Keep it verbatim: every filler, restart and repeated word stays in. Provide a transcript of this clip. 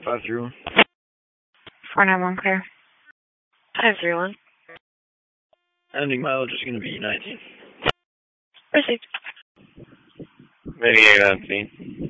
five three one. four nine one clear. five three one. Ending mileage is going to be nineteen. Received. Mitigated on scene.